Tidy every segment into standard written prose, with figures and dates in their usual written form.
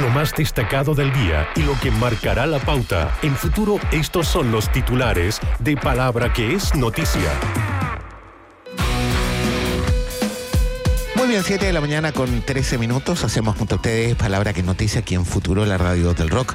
lo más destacado del día y lo que marcará la pauta. En Futuro, estos son los titulares de Palabra que es noticia. Muy bien, 7 de la mañana con 13 minutos. Hacemos junto a ustedes Palabra que es noticia aquí en Futuro, la radio del rock.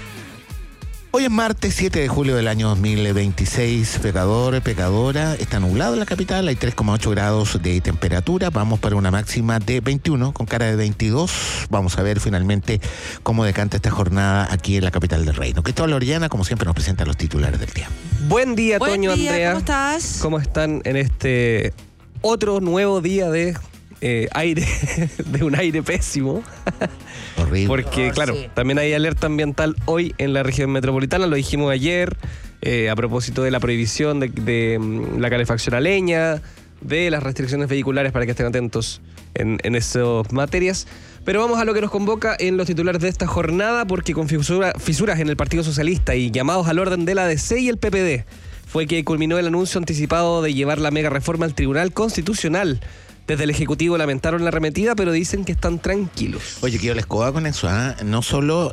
Hoy es martes 7 de julio del año 2026. Pecador, pecadora, está nublado en la capital, hay 3,8 grados de temperatura. Vamos para una máxima de 21 con cara de 22. Vamos a ver finalmente cómo decanta esta jornada aquí en la capital del reino. Cristóbal Orellana, como siempre, nos presenta los titulares del día. Buen día, Toño, Andrea. ¿Cómo estás? ¿Cómo están en este otro nuevo día de aire, de un aire pésimo? Horrible. Porque, claro, sí. También hay alerta ambiental hoy en la región metropolitana, lo dijimos ayer, a propósito de la prohibición de la calefacción a leña, de las restricciones vehiculares para que estén atentos en esas materias. Pero vamos a lo que nos convoca en los titulares de esta jornada, porque con fisuras en el Partido Socialista y llamados al orden de la ADC y el PPD, fue que culminó el anuncio anticipado de llevar la mega reforma al Tribunal Constitucional. Desde el Ejecutivo lamentaron la arremetida, pero dicen que están tranquilos. Oye, que yo les coba con eso, ¿eh? No solo,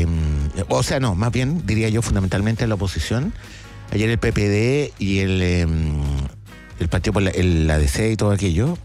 más bien, diría yo, fundamentalmente la oposición. Ayer el PPD y el partido por la ADC y todo aquello,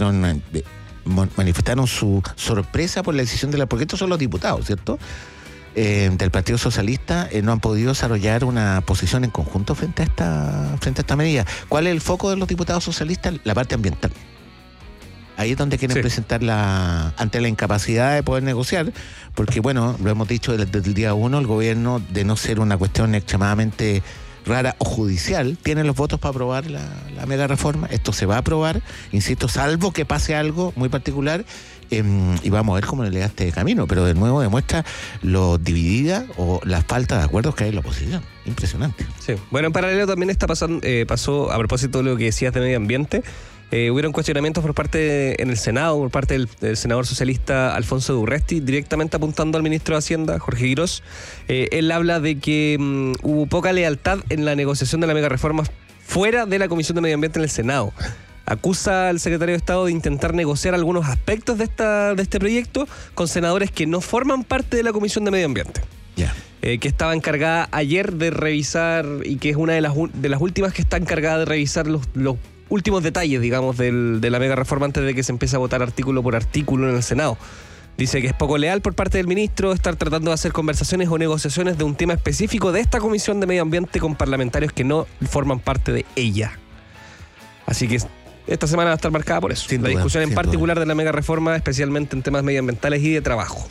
manifestaron su sorpresa por la decisión porque estos son los diputados, ¿cierto? Del Partido Socialista, no han podido desarrollar una posición en conjunto frente a esta medida. ¿Cuál es el foco de los diputados socialistas? La parte ambiental. Ahí es donde quieren presentar ante la incapacidad de poder negociar, porque bueno, lo hemos dicho desde el día 1, el gobierno, de no ser una cuestión extremadamente rara o judicial, tiene los votos para aprobar la mega reforma. Esto se va a aprobar, insisto, salvo que pase algo muy particular, y vamos a ver cómo le da este camino, pero de nuevo demuestra lo dividida o la falta de acuerdos que hay en la oposición. Impresionante. Sí. Bueno, en paralelo también pasó, a propósito de lo que decías de medio ambiente, hubieron cuestionamientos en el Senado, por parte del senador socialista Alfonso de Urresti, directamente apuntando al ministro de Hacienda, Jorge Girós. Él habla de que hubo poca lealtad en la negociación de la mega reforma fuera de la Comisión de Medio Ambiente en el Senado. Acusa al secretario de Estado de intentar negociar algunos aspectos de este proyecto con senadores que no forman parte de la Comisión de Medio Ambiente. Ya. Que estaba encargada ayer de revisar, y que es una de las últimas que está encargada de revisar los últimos detalles, digamos, de la mega reforma antes de que se empiece a votar artículo por artículo en el Senado. Dice que es poco leal por parte del ministro estar tratando de hacer conversaciones o negociaciones de un tema específico de esta Comisión de Medio Ambiente con parlamentarios que no forman parte de ella. Así que esta semana va a estar marcada por eso. Sin la duda, discusión en particular duda. de la mega reforma, especialmente en temas medioambientales y de trabajo.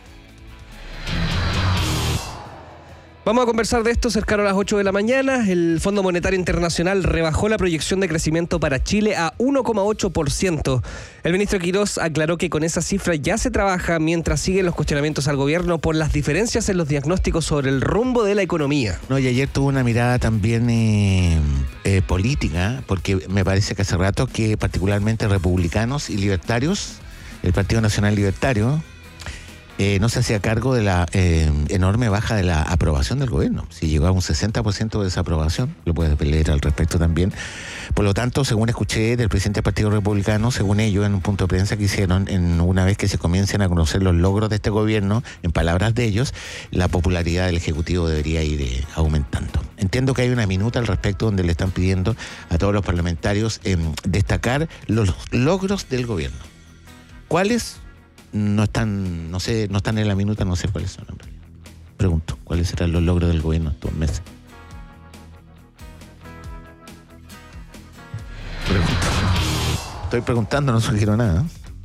Vamos a conversar de esto cercano a las 8 de la mañana. El Fondo Monetario Internacional rebajó la proyección de crecimiento para Chile a 1,8%. El ministro Quirós aclaró que con esa cifra ya se trabaja mientras siguen los cuestionamientos al gobierno por las diferencias en los diagnósticos sobre el rumbo de la economía. No, y ayer tuvo una mirada también política, porque me parece que hace rato que particularmente republicanos y libertarios, el Partido Nacional Libertario, no se hacía cargo de la enorme baja de la aprobación del gobierno. Si llegó a un 60% de desaprobación, lo puedes leer al respecto también. Por lo tanto, según escuché del presidente del Partido Republicano, según ellos, en un punto de prensa que hicieron, una vez que se comiencen a conocer los logros de este gobierno, en palabras de ellos, la popularidad del Ejecutivo debería ir aumentando. Entiendo que hay una minuta al respecto donde le están pidiendo a todos los parlamentarios destacar los logros del gobierno. ¿Cuáles? No están en la minuta, no sé cuáles son en realidad. Pregunto, ¿cuáles serán los logros del gobierno estos meses? Estoy preguntando, no sugiero nada.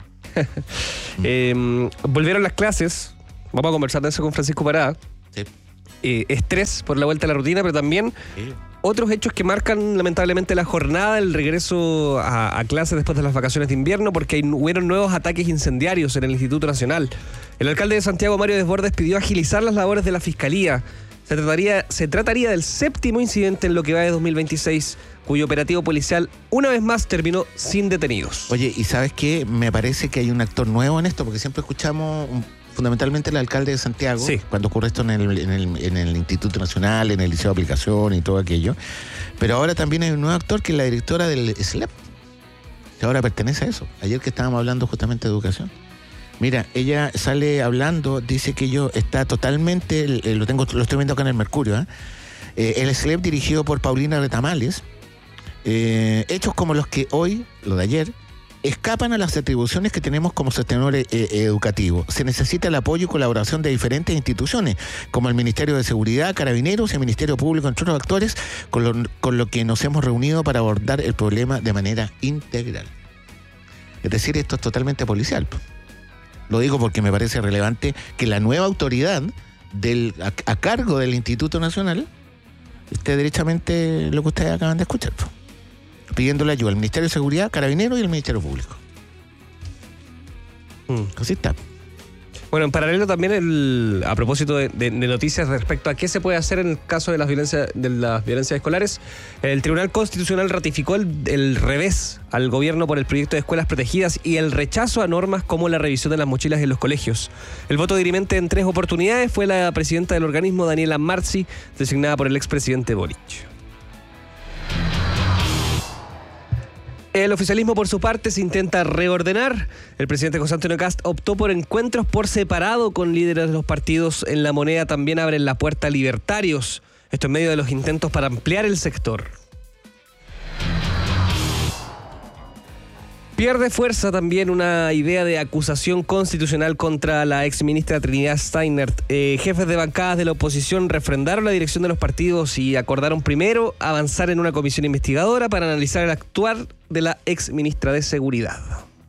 Volvieron las clases. Vamos a conversar de eso con Francisco Parada. Sí. Estrés por la vuelta a la rutina, pero también otros hechos que marcan lamentablemente la jornada del regreso a clases después de las vacaciones de invierno, porque hubieron nuevos ataques incendiarios en el Instituto Nacional. El alcalde de Santiago, Mario Desbordes, pidió agilizar las labores de la Fiscalía. Se trataría del 7º incidente en lo que va de 2026, cuyo operativo policial una vez más terminó sin detenidos. Oye, ¿y sabes qué? Me parece que hay un actor nuevo en esto, porque siempre escuchamos fundamentalmente el alcalde de Santiago, sí, cuando ocurre esto en el Instituto Nacional, en el Liceo de Aplicación y todo aquello. Pero ahora también hay un nuevo actor que es la directora del SLEP, que ahora pertenece a eso. Ayer que estábamos hablando justamente de educación. Mira, ella sale hablando, dice que está totalmente, lo estoy viendo acá en el Mercurio, el SLEP dirigido por Paulina Retamales, hechos como los que hoy, lo de ayer, escapan a las atribuciones que tenemos como sostenedor educativo. Se necesita el apoyo y colaboración de diferentes instituciones, como el Ministerio de Seguridad, Carabineros y el Ministerio Público, entre otros actores, con lo que nos hemos reunido para abordar el problema de manera integral. Es decir, esto es totalmente policial. Lo digo porque me parece relevante que la nueva autoridad a cargo del Instituto Nacional esté derechamente lo que ustedes acaban de escuchar, pidiéndole ayuda al Ministerio de Seguridad, Carabineros y al Ministerio Público. Así está. Bueno, en paralelo también, a propósito de noticias respecto a qué se puede hacer en el caso de las violencias escolares, el Tribunal Constitucional ratificó el revés al gobierno por el proyecto de escuelas protegidas y el rechazo a normas como la revisión de las mochilas en los colegios. El voto dirimente en 3 oportunidades fue la presidenta del organismo, Daniela Marzi, designada por el expresidente Boric. El oficialismo, por su parte, se intenta reordenar. El presidente José Antonio Kast optó por encuentros por separado con líderes de los partidos. En La Moneda también abren la puerta a libertarios. Esto en medio de los intentos para ampliar el sector. Pierde fuerza también una idea de acusación constitucional contra la exministra Trinidad Steinert. Jefes de bancadas de la oposición refrendaron la dirección de los partidos y acordaron primero avanzar en una comisión investigadora para analizar el actuar de la exministra de Seguridad.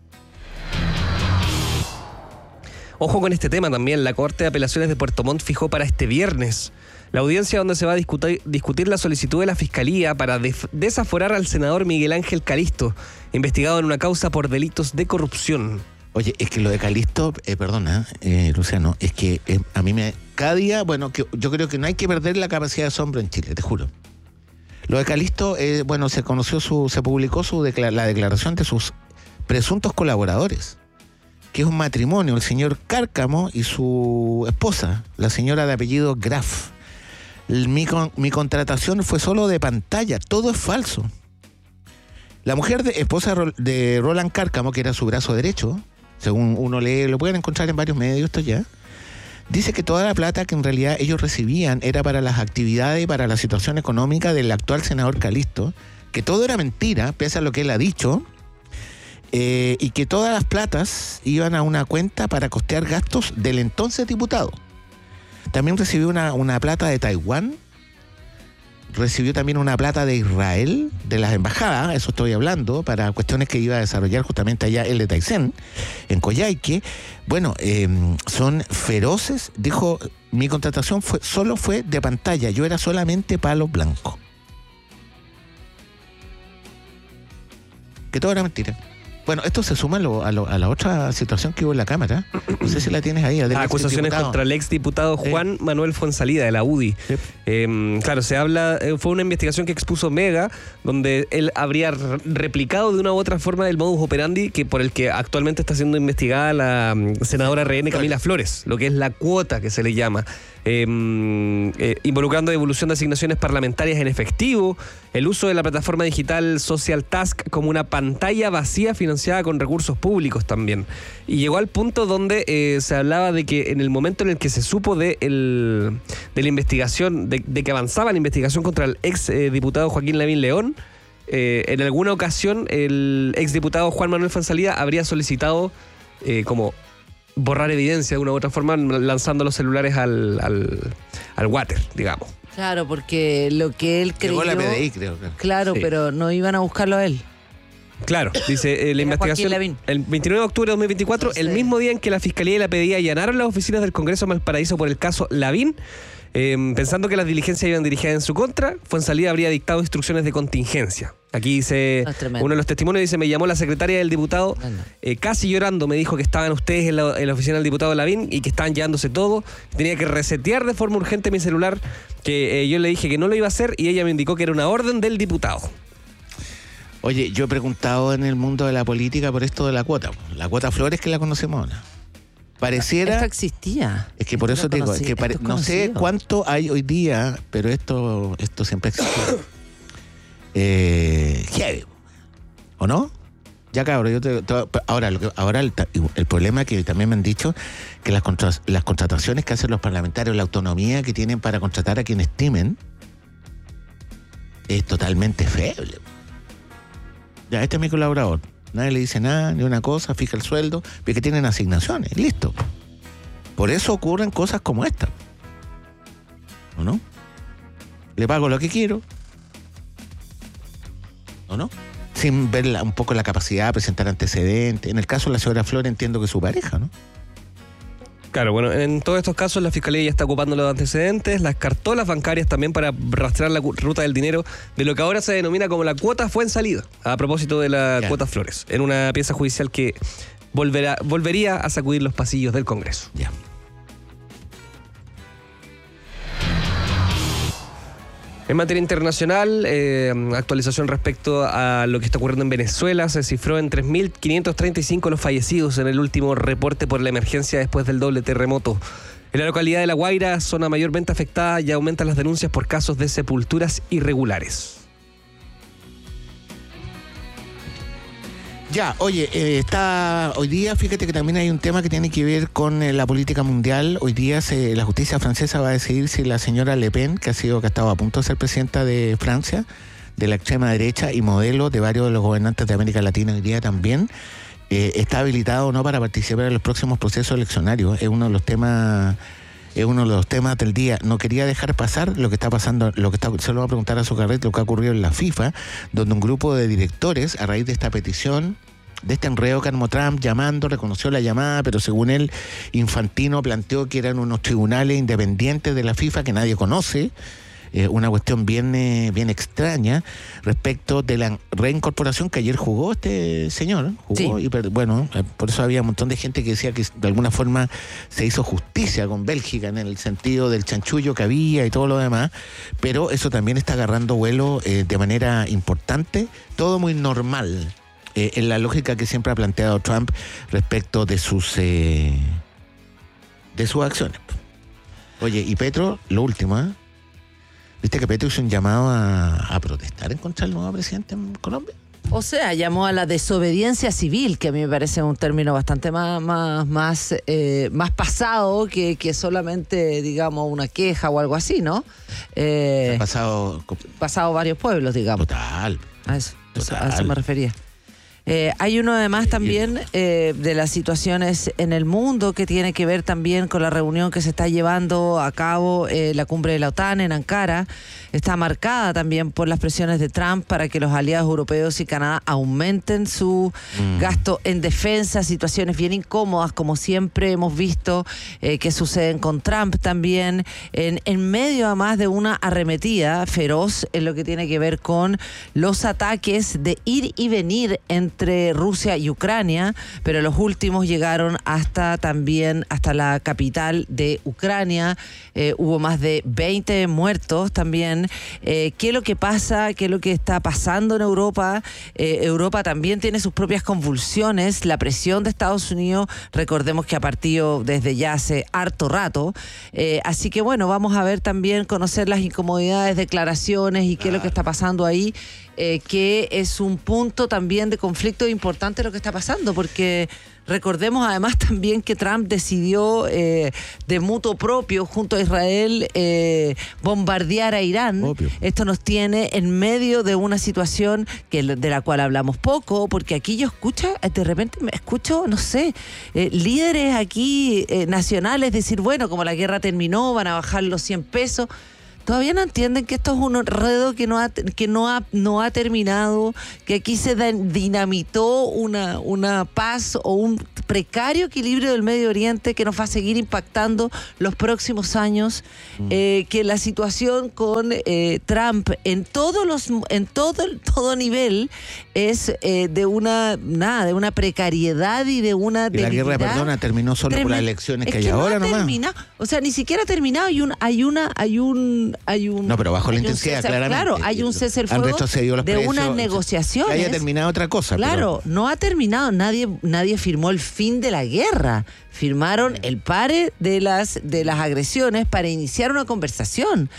Ojo con este tema también. La Corte de Apelaciones de Puerto Montt fijó para este viernes la audiencia donde se va a discutir la solicitud de la Fiscalía para desaforar al senador Miguel Ángel Calisto, investigado en una causa por delitos de corrupción. Oye, es que lo de Calisto, Luciano, es que a mí cada día, que yo creo que no hay que perder la capacidad de asombro en Chile, te juro. Lo de Calisto, se publicó la declaración de sus presuntos colaboradores, que es un matrimonio, el señor Cárcamo y su esposa, la señora de apellido Graf. Mi contratación fue solo de pantalla, todo es falso. La mujer esposa de Roland Cárcamo, que era su brazo derecho, según uno lee, lo pueden encontrar en varios medios esto ya, dice que toda la plata que en realidad ellos recibían era para las actividades y para la situación económica del actual senador Calisto, que todo era mentira, pese a lo que él ha dicho, y que todas las platas iban a una cuenta para costear gastos del entonces diputado. También recibió una plata de Taiwán, recibió también una plata de Israel, de las embajadas, eso estoy hablando, para cuestiones que iba a desarrollar justamente allá el de Taizén, en Coyhaique. Son feroces. Dijo, mi contratación solo fue de pantalla, yo era solamente palo blanco. Que todo era mentira. Bueno, esto se suma a la otra situación que hubo en la Cámara. No sé si la tienes ahí. Acusaciones contra el exdiputado Juan Manuel Fonsalida, de la UDI. Sí. Claro, se habla, fue una investigación que expuso Mega, donde él habría replicado de una u otra forma el modus operandi por el que actualmente está siendo investigada la senadora RN Camila Flores, lo que es la cuota que se le llama. Involucrando devolución de asignaciones parlamentarias en efectivo, el uso de la plataforma digital Social Task como una pantalla vacía financiada con recursos públicos también. Y llegó al punto donde se hablaba de que en el momento en el que se supo de la investigación, de que avanzaba la investigación contra el ex diputado Joaquín Lavín León, en alguna ocasión el ex diputado Juan Manuel Fonsalida habría solicitado como borrar evidencia de una u otra forma, lanzando los celulares al water, digamos. Claro, porque lo que él creyó... Llegó la PDI, creo. Claro, sí. Pero no iban a buscarlo a él. Claro, dice la investigación el 29 de octubre de 2024, el mismo día en que la Fiscalía y la PDI allanaron las oficinas del Congreso de Valparaíso por el caso Lavín, pensando que las diligencias iban dirigidas en su contra, Fonsalida habría dictado instrucciones de contingencia. Aquí dice, uno de los testimonios dice, me llamó la secretaria del diputado, casi llorando, me dijo que estaban ustedes en la oficina del diputado Lavín y que estaban llevándose todo, tenía que resetear de forma urgente mi celular, que yo le dije que no lo iba a hacer y ella me indicó que era una orden del diputado. Oye, yo he preguntado en el mundo de la política por esto de la cuota Flores, que la conocemos ahora. Pareciera... Esto existía. Es que por eso te digo, no sé cuánto hay hoy día, pero esto siempre existió. ¿O no? Ya cabrón, ahora el problema que también me han dicho que las contrataciones que hacen los parlamentarios, la autonomía que tienen para contratar a quien estimen, es totalmente feble. Ya, este es mi colaborador. Nadie le dice nada, ni una cosa, fija el sueldo, ve que tienen asignaciones, listo. Por eso ocurren cosas como esta. ¿O no? Le pago lo que quiero. ¿O no? Sin ver un poco la capacidad de presentar antecedentes. En el caso de la señora Flor entiendo que es su pareja, ¿no? Claro, bueno, en todos estos casos la Fiscalía ya está ocupando los antecedentes, las cartolas bancarias también para rastrear la ruta del dinero de lo que ahora se denomina como la cuota fue en salida, a propósito de la cuota Flores, en una pieza judicial que volvería a sacudir los pasillos del Congreso. Ya. En materia internacional, actualización respecto a lo que está ocurriendo en Venezuela, se cifró en 3.535 los fallecidos en el último reporte por la emergencia después del doble terremoto. En la localidad de La Guaira, zona mayormente afectada, ya aumentan las denuncias por casos de sepulturas irregulares. Ya, oye, hoy día, fíjate que también hay un tema que tiene que ver con la política mundial. Hoy día la justicia francesa va a decidir si la señora Le Pen, que ha estado a punto de ser presidenta de Francia, de la extrema derecha y modelo de varios de los gobernantes de América Latina hoy día también, está habilitado o no para participar en los próximos procesos eleccionarios. Es uno de los temas del día. No quería dejar pasar lo que está pasando, se lo va a preguntar a Zuccarello, lo que ha ocurrido en la FIFA, donde un grupo de directores, a raíz de esta petición, de este enredo que armó Trump llamando, reconoció la llamada, pero según él, Infantino planteó que eran unos tribunales independientes de la FIFA que nadie conoce. Una cuestión bien extraña respecto de la reincorporación que ayer jugó este señor. Jugó, sí. Y por eso había un montón de gente que decía que de alguna forma se hizo justicia con Bélgica en el sentido del chanchullo que había y todo lo demás, pero eso también está agarrando vuelo de manera importante, todo muy normal, en la lógica que siempre ha planteado Trump respecto de sus acciones. Oye, y Petro, lo último, ¿viste que Petro hizo un llamado a protestar en contra del nuevo presidente en Colombia? O sea, llamó a la desobediencia civil, que a mí me parece un término bastante más pasado que solamente, digamos, una queja o algo así, ¿no? Ha pasado varios pueblos, digamos. Total. A eso me refería. Hay uno además también de las situaciones en el mundo que tiene que ver también con la reunión que se está llevando a cabo, la cumbre de la OTAN en Ankara. Está marcada también por las presiones de Trump para que los aliados europeos y Canadá aumenten su gasto en defensa, situaciones bien incómodas como siempre hemos visto que suceden con Trump también, en medio además de una arremetida feroz en lo que tiene que ver con los ataques de ir y venir entre Rusia y Ucrania, pero los últimos llegaron hasta la capital de Ucrania. Hubo más de 20 muertos también. ¿Qué es lo que pasa? ¿Qué es lo que está pasando en Europa? Europa también tiene sus propias convulsiones. La presión de Estados Unidos, recordemos que ha partido desde ya hace harto rato. Así que bueno, vamos a ver también, conocer las incomodidades, declaraciones y qué es lo que está pasando ahí. Que es un punto también de conflicto importante lo que está pasando, porque recordemos además también que Trump decidió de mutuo propio junto a Israel bombardear a Irán. Obvio. Esto nos tiene en medio de una situación de la cual hablamos poco, porque aquí yo de repente escucho, no sé, líderes aquí nacionales decir, bueno, como la guerra terminó, van a bajar los 100 pesos. Todavía no entienden que esto es un enredo que no ha terminado, que aquí se dinamitó una paz o un precario equilibrio del Medio Oriente que nos va a seguir impactando los próximos años, que la situación con Trump en todo nivel es de una precariedad y de una debilidad. Y la guerra, terminó solo por las elecciones que hay ahora nomás. O sea, ni siquiera ha terminado. Hay un no, pero bajo la intensidad, claramente. Claro, hay un cese el fuego de unas negociaciones. Que haya terminado otra cosa. Claro, no ha terminado. Nadie firmó el fin de la guerra. Firmaron el pare de las agresiones para iniciar una conversación.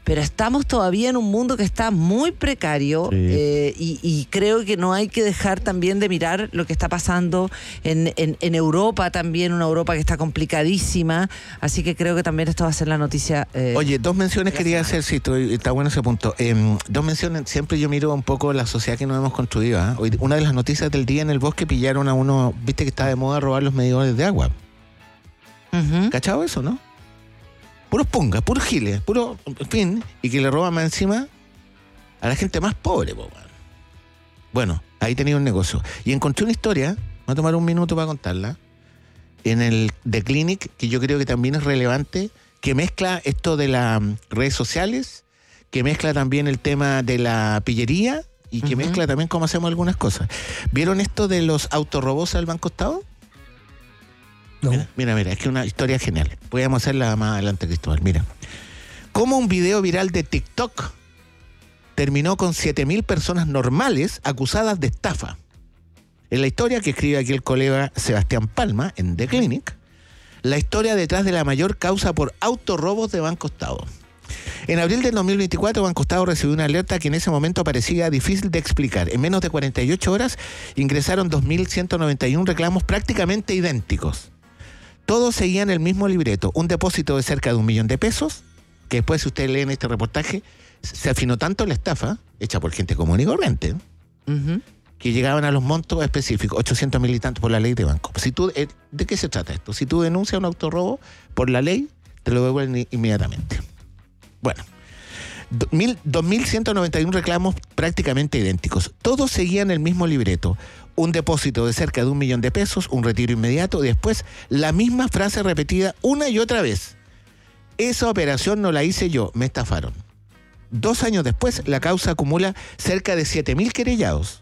pero estamos todavía en un mundo que está muy precario, y creo que no hay que dejar también de mirar lo que está pasando en Europa también, una Europa que está complicadísima, así que creo que también esto va a ser la noticia. Oye, 2 menciones quería hacer, sí, está bueno ese punto. 2 menciones, siempre yo miro un poco la sociedad que nos hemos construido. Hoy, una de las noticias del día, en el Bosque pillaron a uno, viste que está de moda robar los medidores de agua. ¿Cachado eso, no? Puros pungas, puros giles, puro, en fin, y que le roban más encima a la gente más pobre, po. Bueno, ahí tenía un negocio. Y encontré una historia, me voy a tomar un minuto para contarla, en el The Clinic, que yo creo que también es relevante, que mezcla esto de las redes sociales, que mezcla también el tema de la pillería y que mezcla también cómo hacemos algunas cosas. ¿Vieron esto de los autorrobos al Banco Estado? No. Mira, es que una historia genial. Podríamos hacerla más adelante, Cristóbal. Mira, cómo un video viral de TikTok terminó con 7.000 personas normales acusadas de estafa. En la historia que escribe aquí el colega Sebastián Palma, en The Clinic, la historia detrás de la mayor causa por autorrobos de Banco Estado. En abril del 2024, Banco Estado recibió una alerta que en ese momento parecía difícil de explicar. En menos de 48 horas ingresaron 2.191 reclamos prácticamente idénticos. Todos seguían el mismo libreto, un depósito de cerca de $1.000.000, que después, si ustedes leen este reportaje, se afinó tanto la estafa, hecha por gente común y corriente, que llegaban a los montos específicos, 800.000 y tantos por la ley de banco. Si tú, ¿de qué se trata esto? Si tú denuncias un autorrobo, por la ley, te lo devuelven inmediatamente. Bueno, 2.191 reclamos prácticamente idénticos. Todos seguían el mismo libreto. Un depósito de cerca de $1.000.000, un retiro inmediato, y después la misma frase repetida una y otra vez. Esa operación no la hice yo, me estafaron. 2 años después, la causa acumula cerca de 7.000 querellados.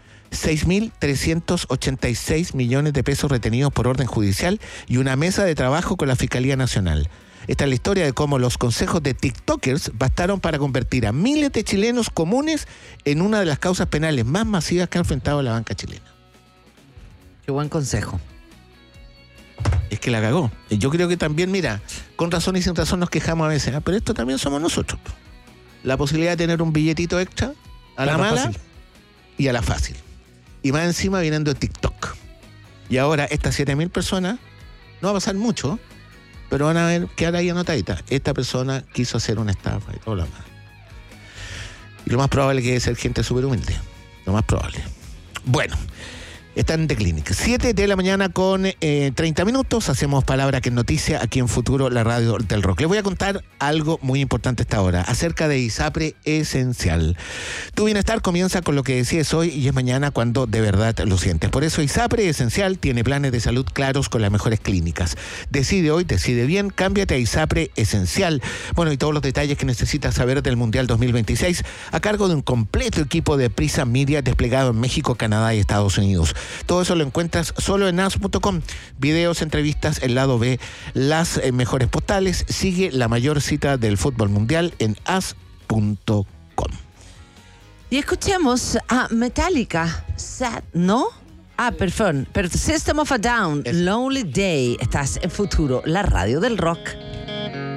6.386 millones de pesos retenidos por orden judicial y una mesa de trabajo con la Fiscalía Nacional. Esta es la historia de cómo los consejos de TikTokers bastaron para convertir a miles de chilenos comunes en una de las causas penales más masivas que ha enfrentado la banca chilena. Qué buen consejo. Es que la cagó. Yo creo que también, mira, con razón y sin razón nos quejamos a veces, pero esto también somos nosotros. La posibilidad de tener un billetito extra a la mala y a la fácil. Y más encima viniendo de TikTok. Y ahora estas 7.000 personas, no va a pasar mucho, pero van a ver, quedar ahí anotadita. Esta persona quiso hacer una estafa y todo lo demás. Y lo más probable es que debe ser gente súper humilde. Lo más probable. Bueno, está en The Clinic. 7 de la mañana con 30 minutos. Hacemos Palabra que es Noticia aquí en Futuro, la radio del rock. Les voy a contar algo muy importante esta hora acerca de ISAPRE Esencial. Tu bienestar comienza con lo que decides hoy y es mañana cuando de verdad lo sientes. Por eso ISAPRE Esencial tiene planes de salud claros con las mejores clínicas. Decide hoy, decide bien, cámbiate a ISAPRE Esencial. Bueno, y todos los detalles que necesitas saber del Mundial 2026 a cargo de un completo equipo de Prisa Media desplegado en México, Canadá y Estados Unidos. Todo eso lo encuentras solo en as.com. Videos, entrevistas, el lado B, las mejores postales. Sigue la mayor cita del fútbol mundial en as.com. Y escuchemos a Metallica, Sad, ¿no? Perdón, pero System of a Down, Lonely Day. Estás en Futuro, la radio del rock.